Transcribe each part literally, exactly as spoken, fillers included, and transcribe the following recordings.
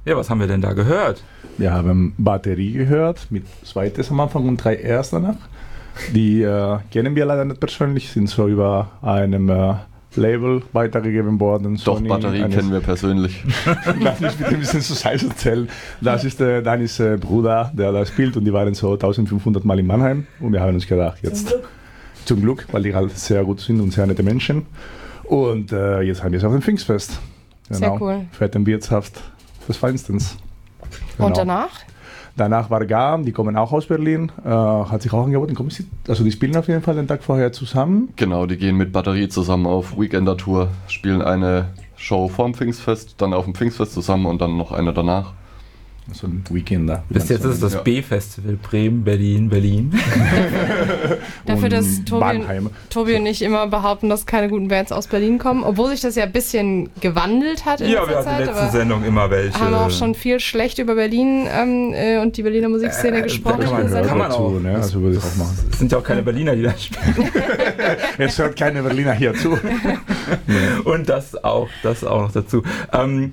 Ja, was haben wir denn da gehört? Wir haben Batterie gehört, mit zweites am Anfang und drei erst danach. Die äh, kennen wir leider nicht persönlich, sind so über einem äh, Label weitergegeben worden. Doch, Sony, Batterie eines, kennen wir persönlich. Darf ich mit ein bisschen zu Size erzählen. Das ist äh, Danis äh, Bruder, der da spielt, und die waren so eintausendfünfhundert Mal in Mannheim, und wir haben uns gedacht, jetzt zum Glück, zum Glück weil die halt sehr gut sind und sehr nette Menschen. Und äh, jetzt haben wir es auf dem Pfingstfest. Genau. Sehr cool. Fett und Wirtshaft des Feinstens. Genau. Und danach? Danach war Gam, die kommen auch aus Berlin, äh, hat sich auch angeboten. Kommen Sie, also die spielen auf jeden Fall den Tag vorher zusammen. Genau, die gehen mit Batterie zusammen auf Weekender-Tour, spielen eine Show vorm Pfingstfest, dann auf dem Pfingstfest zusammen und dann noch eine danach. So ein Weekender. Bis jetzt ist das ja. B-Festival, Bremen, Berlin, Berlin. Dafür, dass Tobi, Tobi und ich immer behaupten, dass keine guten Bands aus Berlin kommen, obwohl sich das ja ein bisschen gewandelt hat in ja, letzter Zeit. Ja, wir hatten in der letzten Sendung immer welche. Haben auch schon viel schlecht über Berlin ähm, äh, und die Berliner Musikszene äh, gesprochen. Kann man, kann man auch. Ne? Also würde ich auch machen. Es sind ja auch keine Berliner, die da spielen. Es hört keine Berliner hier zu. Und das auch, das auch noch dazu. Ähm,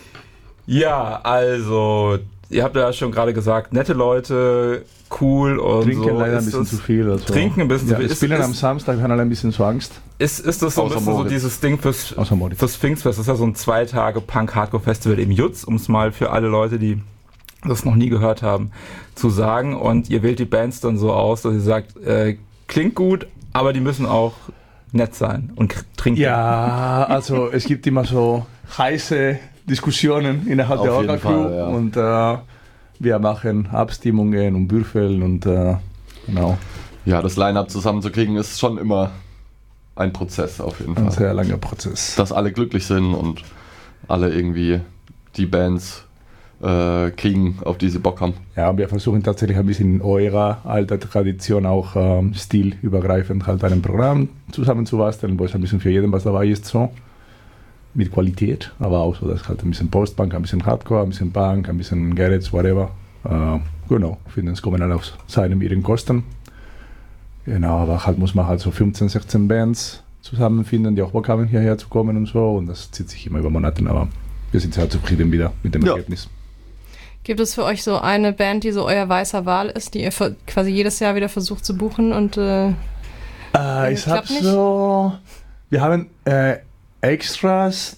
Ja, also, ihr habt ja schon gerade gesagt, nette Leute, cool und Trinken so. Trinken leider ein bisschen zu viel. Also. Trinken ein bisschen ja, zu viel. Wir spielen am Samstag, wir haben alle ein bisschen so Angst. Ist, ist das so ein bisschen so dieses Ding fürs, fürs Pfingstfest? Das ist ja so ein zwei Tage Punk-Hardcore-Festival im Jutz, um es mal für alle Leute, die das noch nie gehört haben, zu sagen. Und ihr wählt die Bands dann so aus, dass ihr sagt, äh, klingt gut, aber die müssen auch nett sein und trinken. Ja, also es gibt immer so heiße Diskussionen innerhalb der Orga-Crew, ja. Und äh, wir machen Abstimmungen und Würfeln und äh, genau. Ja, das Line-Up zusammenzukriegen ist schon immer ein Prozess auf jeden Fall. Ein sehr langer Prozess. Dass alle glücklich sind und alle irgendwie die Bands äh, kriegen, auf die sie Bock haben. Ja, wir versuchen tatsächlich ein bisschen in eurer alter Tradition auch ähm, stilübergreifend halt ein Programm zusammenzubasteln, wo es ein bisschen für jeden was dabei ist, so. Mit Qualität, aber auch so, dass halt ein bisschen Postpunk, ein bisschen Hardcore, ein bisschen Punk, ein bisschen Garage, whatever. Äh, genau, ich finde, es kommen alle auf seinem ihren Kosten. Genau, aber halt muss man halt so fünfzehn, sechzehn Bands zusammenfinden, die auch Bock haben, hierher zu kommen und so. Und das zieht sich immer über Monate, aber wir sind sehr zufrieden wieder mit dem ja. Ergebnis. Gibt es für euch so eine Band, die so euer weißer Wahl ist, die ihr quasi jedes Jahr wieder versucht zu buchen und äh, äh, ich hab so, wir haben äh, Extras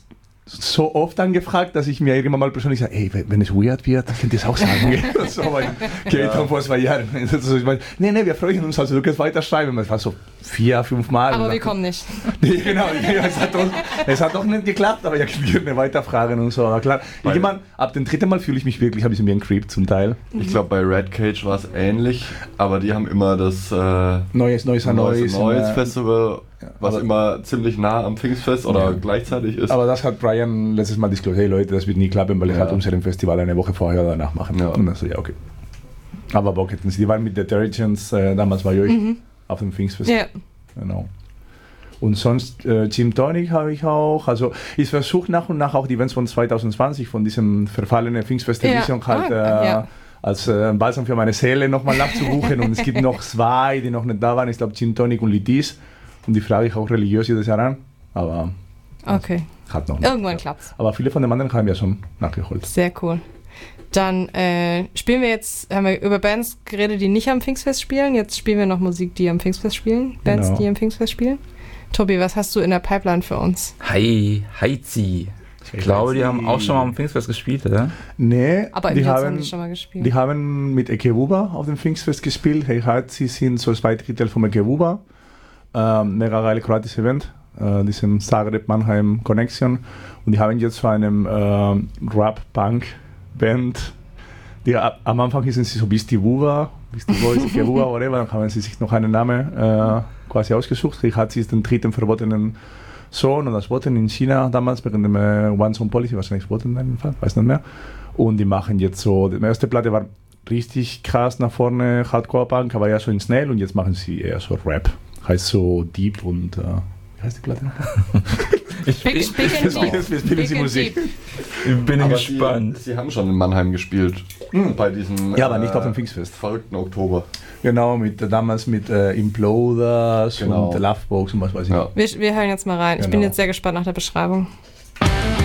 so oft angefragt, dass ich mir irgendwann mal persönlich sage, ey, wenn es weird wird, könnt ihr es auch sagen. So, weil geht ja. schon vor zwei Jahren. Also, ich meine, nee, nee, wir freuen uns, also du kannst weiter schreiben. Es war so vier, fünf Mal. Aber wir kommen nicht. Nee, genau, es hat, doch, es hat doch nicht geklappt, aber ja, wir können weiterfragen und so. Aber klar, ich meine, ab dem dritten Mal fühle ich mich wirklich ein bisschen wie ein Creep zum Teil. Ich glaube, bei Red Cage war es ähnlich, aber die haben immer das äh, Neues, Neues, Neues, Neues Festival, was aber immer ziemlich nah am Pfingstfest oder ja. gleichzeitig ist. Aber das hat Brian letztes Mal diskutiert, hey Leute, das wird nie klappen, weil ich ja. halt unser Festival eine Woche vorher oder danach machen. Ja. Und dann so, ja, okay. Aber Bock hätten sie, die waren mit Detergents, äh, damals war ich mhm. auf dem Pfingstfest. Ja. Genau. Und sonst äh, Gin Tonic habe ich auch. Also ich versuche nach und nach auch die Events von zwanzig zwanzig, von diesem verfallenen Pfingstfest-Edition ja. halt ah, äh, ja. als äh, Balsam für meine Seele nochmal nachzubuchen. Und es gibt noch zwei, die noch nicht da waren. Ich glaube Gin Tonic und Lidis. Und die frage ich auch religiös jedes Jahr an. Aber okay. hat noch nicht. Irgendwann klappt's. Aber viele von den anderen haben wir schon nachgeholt. Sehr cool. Dann äh, spielen wir jetzt, haben wir über Bands geredet, die nicht am Pfingstfest spielen. Jetzt spielen wir noch Musik, die am Pfingstfest spielen. Bands, genau. die am Pfingstfest spielen. Tobi, was hast du in der Pipeline für uns? Hi, Heizi. Ich glaube, die haben auch schon mal am Pfingstfest gespielt, oder? Nee, aber die haben, haben die schon mal gespielt. Die haben mit Ekewuba auf dem Pfingstfest gespielt. Hey, Heizi sind so zwei Drittel von Ekewuba. Ähm, mega geile kroatische Event, äh, diesem Zagreb Mannheim Connection. Und die haben jetzt so einem äh, Rap-Punk-Band, die ab, am Anfang hießen sie so Beastie Wuva, Beastie Boys, Ekewuba, whatever. Dann haben sie sich noch einen Namen äh, quasi ausgesucht. Ich hatte den dritten verbotenen Sohn und das Voten in China damals während dem äh, One-Zone-Policy, wahrscheinlich Voten in dem Fall, weiß nicht mehr. Und die machen jetzt so, die erste Platte war richtig krass nach vorne, Hardcore-Punk, aber ja so in Snail und jetzt machen sie eher so Rap. Heißt so Deep und, äh, wie heißt die Platte noch? ich ich spielen sie Musik. Ich bin aber gespannt. Sie, sie haben schon in Mannheim gespielt, mhm. bei diesem ja, aber nicht äh, auf dem Pfingstfest. Verrückten Oktober. Genau, mit, damals mit äh, Imploders genau. und Lovebox und was weiß ich. Ja. Wir, wir hören jetzt mal rein. Genau. Ich bin jetzt sehr gespannt nach der Beschreibung.